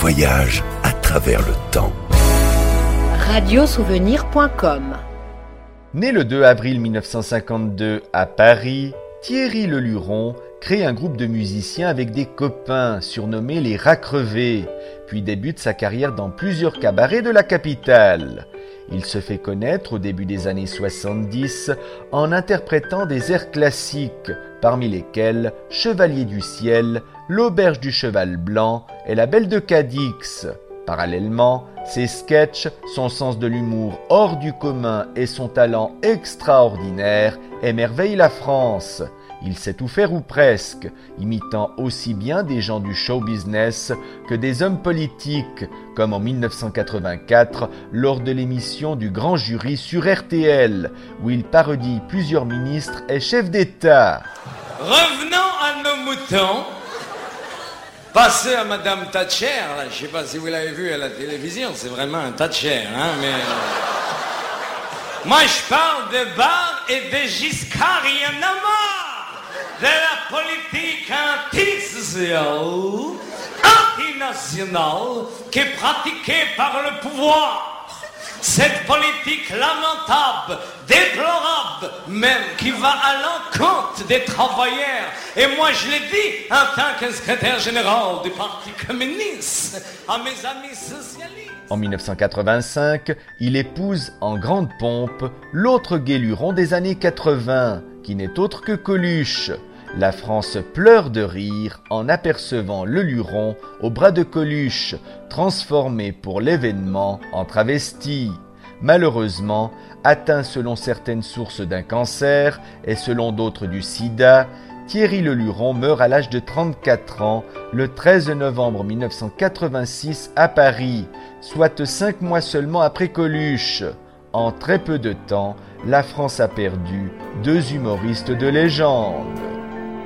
voyage à travers le temps. Radiosouvenir.com. Né le 2 avril 1952 à Paris, Thierry Leluron crée un groupe de musiciens avec des copains surnommés les Rats Crevés, puis débute sa carrière dans plusieurs cabarets de la capitale. Il se fait connaître au début des années 70 en interprétant des airs classiques, parmi lesquels Chevalier du ciel, L'auberge du cheval blanc et La belle de Cadix. Parallèlement, ses sketchs, son sens de l'humour hors du commun et son talent extraordinaire émerveillent la France. Il sait tout faire ou presque, imitant aussi bien des gens du show business que des hommes politiques, comme en 1984 lors de l'émission du Grand Jury sur RTL, où il parodie plusieurs ministres et chefs d'État. Revenons à nos moutons. Passez à Madame Thatcher, là, je sais pas si vous l'avez vu à la télévision, c'est vraiment un Thatcher, hein, mais... Moi, je parle de bar et de Giscard, rien à marre de la politique antisociale, antinationale, qui est pratiquée par le pouvoir. Cette politique lamentable, déplorable, même qui va à l'encontre des travailleurs. Et moi je l'ai dit en tant que secrétaire général du Parti communiste à mes amis socialistes. En 1985, il épouse en grande pompe l'autre Guéluron des années 80, qui n'est autre que Coluche. La France pleure de rire en apercevant Leluron au bras de Coluche, transformé pour l'événement en travesti. Malheureusement, atteint selon certaines sources d'un cancer et selon d'autres du sida, Thierry Leluron meurt à l'âge de 34 ans le 13 novembre 1986 à Paris, soit 5 mois seulement après Coluche. En très peu de temps, la France a perdu 2 humoristes de légende.